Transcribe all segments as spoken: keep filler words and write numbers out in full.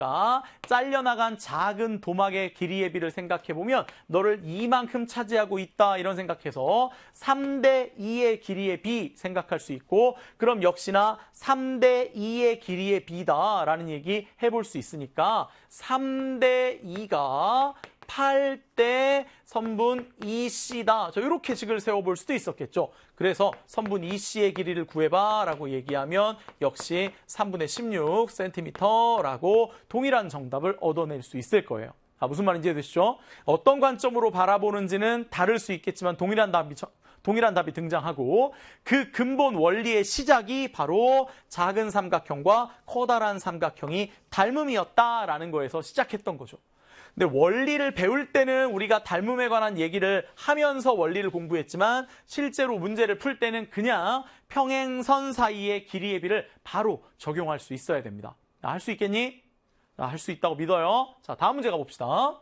잘려나간 작은 도막의 길이의 비를 생각해보면 너를 이만큼 차지하고 있다 이런 생각해서 삼 대 이의 길이의 비 생각할 수 있고 그럼 역시나 삼 대 이의 길이의 비다라는 얘기 해볼 수 있으니까 삼 대 이가 팔 대 선분 이 씨다. 저 이렇게 식을 세워볼 수도 있었겠죠. 그래서 선분 이 씨의 길이를 구해봐 라고 얘기하면 역시 삼분의 십육 센티미터라고 동일한 정답을 얻어낼 수 있을 거예요. 아, 무슨 말인지 이해되시죠? 어떤 관점으로 바라보는지는 다를 수 있겠지만 동일한 답이, 동일한 답이 등장하고 그 근본 원리의 시작이 바로 작은 삼각형과 커다란 삼각형이 닮음이었다라는 거에서 시작했던 거죠. 근데 원리를 배울 때는 우리가 닮음에 관한 얘기를 하면서 원리를 공부했지만 실제로 문제를 풀 때는 그냥 평행선 사이의 길이의 비를 바로 적용할 수 있어야 됩니다. 할 수 있겠니? 할 수 있다고 믿어요. 자, 다음 문제 가봅시다.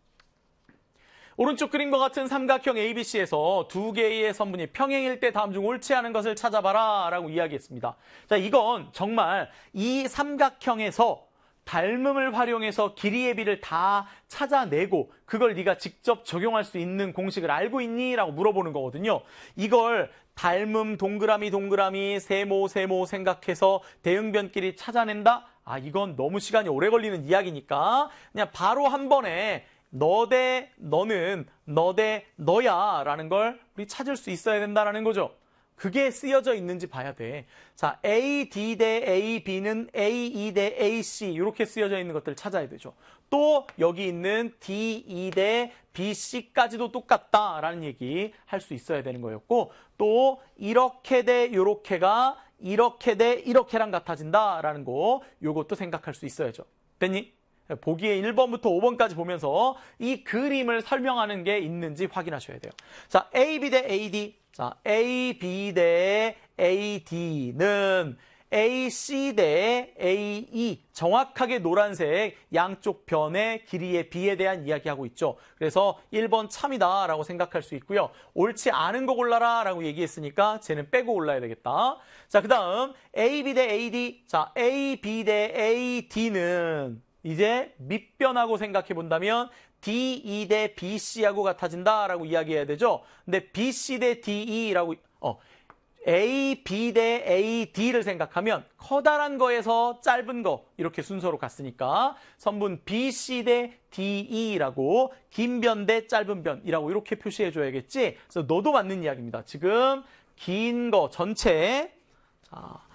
오른쪽 그림과 같은 삼각형 에이비씨에서 두 개의 선분이 평행일 때 다음 중 옳지 않은 것을 찾아봐라 라고 이야기했습니다. 자, 이건 정말 이 삼각형에서 닮음을 활용해서 길이의 비를 다 찾아내고 그걸 네가 직접 적용할 수 있는 공식을 알고 있니? 라고 물어보는 거거든요. 이걸 닮음 동그라미 동그라미 세모 세모 생각해서 대응변끼리 찾아낸다? 아, 이건 너무 시간이 오래 걸리는 이야기니까 그냥 바로 한 번에 너 대 너는 너 대 너야 라는 걸 우리 찾을 수 있어야 된다는 거죠. 그게 쓰여져 있는지 봐야 돼. 자, A D 대 A B는 A E 대 A C 이렇게 쓰여져 있는 것들을 찾아야 되죠. 또 여기 있는 D E 대 B C까지도 똑같다라는 얘기 할 수 있어야 되는 거였고 또 이렇게 대 이렇게가 이렇게 대 이렇게랑 같아진다라는 거 요것도 생각할 수 있어야죠. 됐니? 보기에 일 번부터 오 번까지 보면서 이 그림을 설명하는 게 있는지 확인하셔야 돼요. 자, A B 대 A D. 자, A B 대 A D는 A C 대 A E. 정확하게 노란색 양쪽 변의 길이의 비에 대한 이야기하고 있죠. 그래서 일 번 참이다라고 생각할 수 있고요. 옳지 않은 거 골라라 라고 얘기했으니까 쟤는 빼고 골라야 되겠다. 자, 그 다음 A B 대 A D. 자, A B 대 A D는 이제 밑변하고 생각해 본다면 D E 대 B C하고 같아진다라고 이야기해야 되죠. 근데 B C 대 D E라고 어 A B 대 A D를 생각하면 커다란 거에서 짧은 거 이렇게 순서로 갔으니까 선분 B C 대 D E라고 긴 변 대 짧은 변이라고 이렇게 표시해 줘야겠지. 그래서 너도 맞는 이야기입니다. 지금 긴 거 전체 자.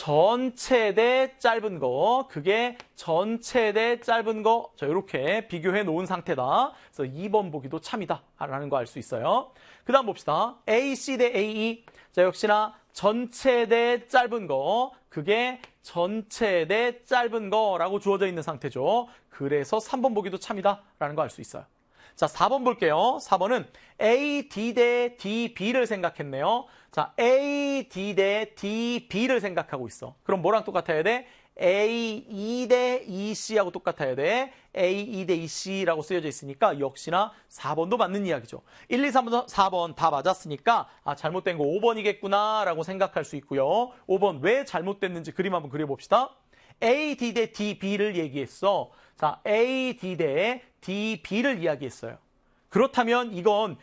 전체 대 짧은 거, 그게 전체 대 짧은 거, 자, 이렇게 비교해 놓은 상태다. 그래서 이 번 보기도 참이다. 라는 거 알 수 있어요. 그 다음 봅시다. A C 대 A E. 자, 역시나 전체 대 짧은 거, 그게 전체 대 짧은 거라고 주어져 있는 상태죠. 그래서 삼 번 보기도 참이다. 라는 거 알 수 있어요. 자, 사 번 볼게요. 사 번은 A D 대 D B를 생각했네요. 자, A D 대 D B를 생각하고 있어. 그럼 뭐랑 똑같아야 돼? A E 대 E C하고 똑같아야 돼. A E 대 E C라고 쓰여져 있으니까 역시나 사 번도 맞는 이야기죠. 일, 이, 삼 번, 사 번 다 맞았으니까 아, 잘못된 거 오 번이겠구나 라고 생각할 수 있고요. 오 번 왜 잘못됐는지 그림 한번 그려봅시다. A D 대 D B를 얘기했어. 자, A D 대 D B를 이야기했어요. 그렇다면 이건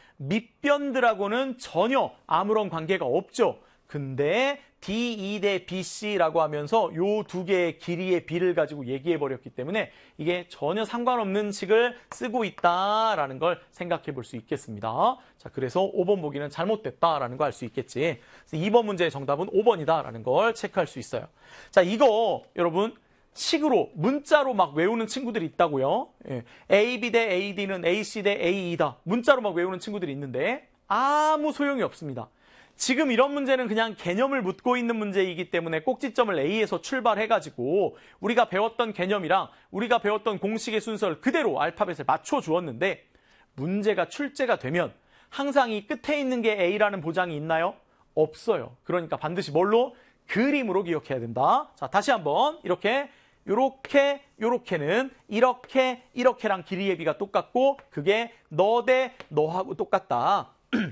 밑변들하고는 전혀 아무런 관계가 없죠. 근데 D E 대 B C라고 하면서 요 두 개의 길이의 비를 가지고 얘기해버렸기 때문에 이게 전혀 상관없는 식을 쓰고 있다라는 걸 생각해 볼 수 있겠습니다. 자, 그래서 오 번 보기는 잘못됐다라는 거 알 수 있겠지. 그래서 이 번 문제의 정답은 오 번이다라는 걸 체크할 수 있어요. 자, 이거 여러분 식으로 문자로 막 외우는 친구들이 있다고요. 예. A B 대 A D는 A C 대 A E다. 문자로 막 외우는 친구들이 있는데 아무 소용이 없습니다. 지금 이런 문제는 그냥 개념을 묻고 있는 문제이기 때문에 꼭지점을 A에서 출발해가지고 우리가 배웠던 개념이랑 우리가 배웠던 공식의 순서를 그대로 알파벳을 맞춰 주었는데 문제가 출제가 되면 항상 이 끝에 있는 게 A라는 보장이 있나요? 없어요. 그러니까 반드시 뭘로? 그림으로 기억해야 된다. 자, 다시 한번 이렇게 요렇게 요렇게는 이렇게 이렇게랑 길이의 비가 똑같고 그게 너 대 너하고 똑같다.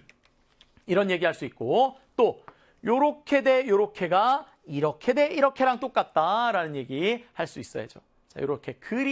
이런 얘기할 수 있고 또 요렇게 대 요렇게가 이렇게 대 이렇게랑 똑같다라는 얘기 할 수 있어야죠. 자, 이렇게 그림